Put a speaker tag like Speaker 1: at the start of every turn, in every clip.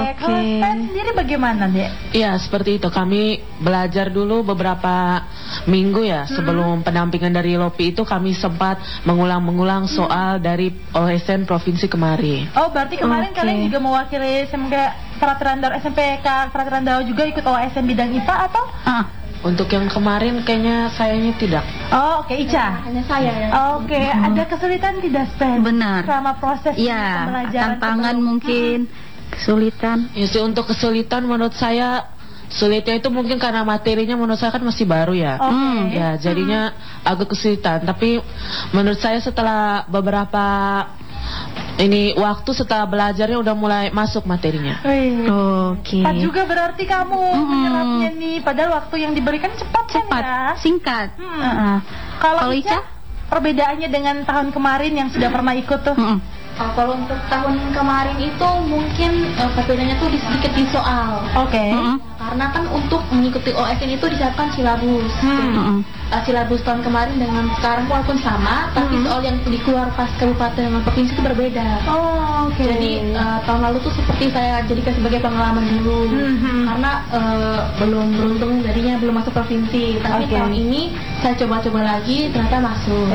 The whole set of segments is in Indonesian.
Speaker 1: Kalau Stan sendiri bagaimana, Dek?
Speaker 2: Iya, seperti itu. Kami belajar dulu beberapa minggu ya sebelum pendampingan dari LOPI itu kami sempat mengulang-mengulang soal dari OSN provinsi kemarin.
Speaker 1: Oh, berarti kemarin kalian juga mewakili SMK Fraterandau, SMPK Fraterandau juga ikut OSN bidang IPA atau?
Speaker 2: Untuk yang kemarin kayaknya sayanya tidak.
Speaker 1: Oh, oke, Ica.
Speaker 3: Hanya saya ya.
Speaker 1: Oke, ada kesulitan tidak, Stan?
Speaker 4: Benar.
Speaker 1: Selama proses pembelajaran.
Speaker 4: Tantangan mungkin, kesulitan.
Speaker 2: Ya sih, untuk kesulitan menurut saya sulitnya itu mungkin karena materinya menurut saya kan masih baru ya. Ya, jadinya agak kesulitan. Tapi menurut saya setelah beberapa waktu setelah belajarnya udah mulai masuk materinya.
Speaker 1: Cepat juga berarti kamu menyerapnya nih. Padahal waktu yang diberikan cepat kan ya?
Speaker 4: Singkat.
Speaker 1: Kalau Ica, perbedaannya dengan tahun kemarin yang sudah pernah ikut tuh?
Speaker 3: Kalau untuk tahun kemarin itu mungkin perbedaannya tuh sedikit di soal. Karena kan untuk mengikuti OSN itu disiapkan silabus. Silabus tahun kemarin dengan sekarang walaupun sama, tapi soal yang dikeluar pas kabupaten dan provinsi itu berbeda. Jadi tahun lalu tuh seperti saya jadikan sebagai pengalaman dulu. Karena belum beruntung jadinya belum masuk provinsi. Tapi tahun ini saya coba-coba lagi ternyata masuk.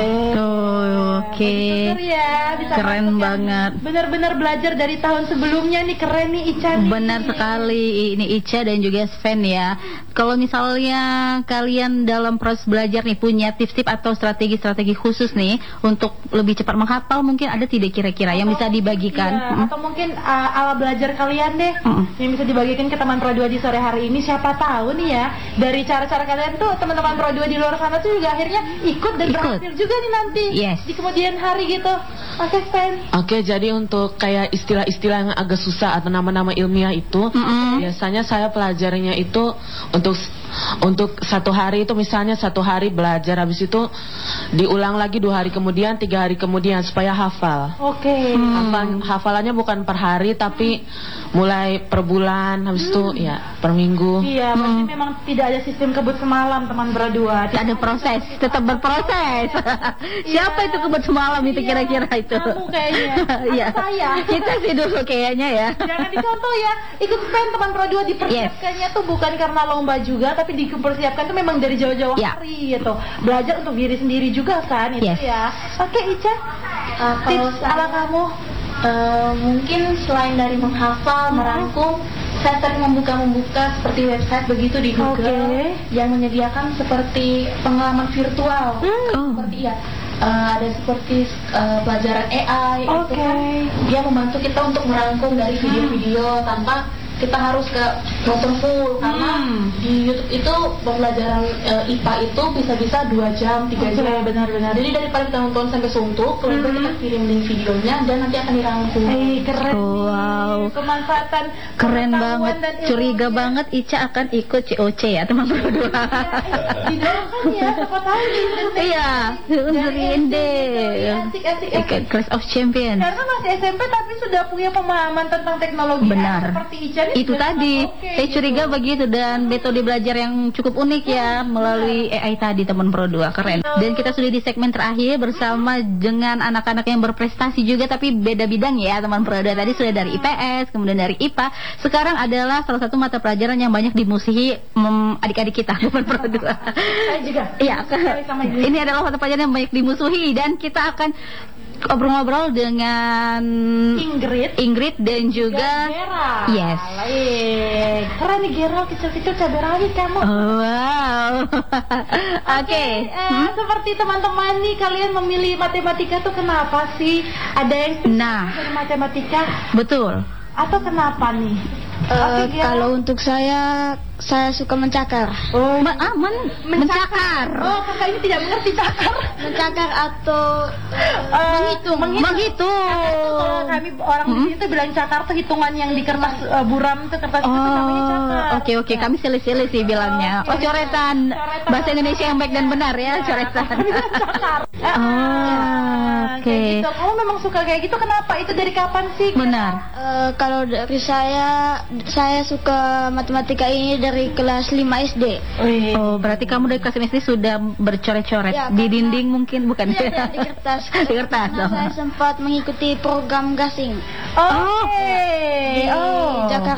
Speaker 4: Keren banget.
Speaker 1: Benar-benar belajar dari tahun sebelumnya nih, keren nih Ica nih.
Speaker 4: Benar sekali, ini Ica dan juga Sven ya. Kalau misalnya kalian dalam proses belajar nih punya tips-tips atau strategi-strategi khusus nih untuk lebih cepat menghafal, mungkin ada tidak kira-kira yang bisa dibagikan?
Speaker 1: Atau mungkin ala belajar kalian deh yang bisa dibagikan ke teman Pro 2 di sore hari ini. Siapa tahu nih ya, dari cara-cara kalian tuh teman-teman Pro 2 di luar sana tuh juga akhirnya ikut dan berhasil juga nih nanti di kemudian hari gitu. Oke, Stan.
Speaker 2: Oke, jadi untuk kayak istilah-istilah yang agak susah atau nama-nama ilmiah itu biasanya saya pelajarinya itu untuk satu hari itu, misalnya satu hari belajar, habis itu diulang lagi 2 hari kemudian, 3 hari kemudian supaya hafal. Hafalannya bukan per hari tapi mulai per bulan, habis itu ya per minggu.
Speaker 1: Iya, berarti memang tidak ada sistem kebut semalam teman berdua.
Speaker 4: Ada proses, tetap berproses. Siapa itu kebut semalam itu kira-kira itu?
Speaker 1: Kamu kayaknya. Saya.
Speaker 4: Kita sih dulu kayaknya ya.
Speaker 1: Jangan dicontoh ya. Ikut Stan teman Pro 2 dipersiapkannya tuh bukan karena lomba juga, tapi dipersiapkan tuh memang dari jauh-jauh hari gitu. Belajar untuk diri sendiri juga kan itu ya. Oke, Ica. Tips ala kamu?
Speaker 3: Mungkin selain dari menghafal, merangkum, saya sering membuka seperti website begitu di Google yang menyediakan seperti pengalaman virtual. Seperti ada seperti pelajaran AI itu kan dia membantu kita untuk merangkum dari video-video tanpa kita harus ke nonton full, karena di YouTube itu pembelajaran IPA itu bisa-bisa 2 jam, 3 jam.
Speaker 1: Benar-benar.
Speaker 3: Jadi daripada kita nonton sampai suntuk, kemudian kita kirim link videonya dan nanti akan dirangkum.
Speaker 1: Keren. Kemanfaatan
Speaker 4: keren banget. Curiga banget Ica akan ikut COC ya, teman berdua.
Speaker 1: Didorongkan ya, siapa tahu di Indonesia.
Speaker 4: Iya, untuk Inde.
Speaker 1: Asik.
Speaker 4: Clash of Champions.
Speaker 1: Karena masih SMP tapi sudah punya pemahaman tentang teknologi seperti Ica.
Speaker 4: Itu tadi, saya curiga begitu, dan metode belajar yang cukup unik ya melalui AI tadi teman Pro 2, keren. Dan kita sudah di segmen terakhir bersama dengan anak-anak yang berprestasi juga tapi beda bidang ya teman Pro 2. Tadi sudah dari IPS, kemudian dari IPA. Sekarang adalah salah satu mata pelajaran yang banyak dimusuhi adik-adik kita teman Pro 2.
Speaker 1: Saya juga.
Speaker 4: Iya, ini adalah mata pelajaran yang banyak dimusuhi dan kita akan ngobrol-ngobrol dengan Ingrid dan juga
Speaker 1: Gera. Keren nih Gera, kecil-kecil cabai rawit kamu.
Speaker 4: Wow. Oke.
Speaker 1: Seperti teman-teman nih, kalian memilih matematika tuh kenapa sih? Ada yang dari matematika?
Speaker 4: Betul.
Speaker 1: Atau kenapa nih?
Speaker 3: Kalau untuk saya suka mencakar.
Speaker 4: Mencakar.
Speaker 1: Oh, kakak ini tidak mengerti cakar.
Speaker 3: Mencakar atau
Speaker 4: menghitung.
Speaker 1: Kalau kami orang di sini tuh bilang cakar tuh hitungan yang di kertas buram itu, kertas itu namanya cakar.
Speaker 4: Oke, kami silih-silih sih bilangnya. Coretan. Bahasa Indonesia yang baik dan benar ya, coretan.
Speaker 1: Cakar.
Speaker 4: Oke.
Speaker 1: Gitu. Kamu memang suka kayak gitu, kenapa? Itu dari kapan sih?
Speaker 4: Benar.
Speaker 3: Kalau dari saya suka matematika ini dari kelas 5 SD.
Speaker 4: Oh, berarti kamu dari kelas 5 SD sudah bercoret-coret di dinding mungkin, bukan?
Speaker 3: Di kertas.
Speaker 4: Di kertas.
Speaker 3: Saya sempat mengikuti program gasing.
Speaker 1: Oke.
Speaker 3: Di Jakarta.